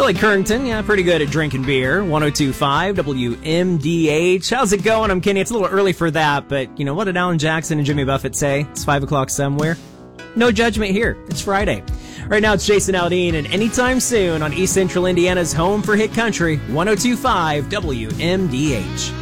Billy Currington, yeah, pretty good at drinking beer. 102.5 WMDH. How's it going? I'm Kenny. It's a little early for that, but you know, what did Alan Jackson and Jimmy Buffett say? It's 5 o'clock somewhere. No judgment here. It's Friday. Right now it's Jason Aldean, and anytime soon on East Central Indiana's home for hit country, 102.5 WMDH.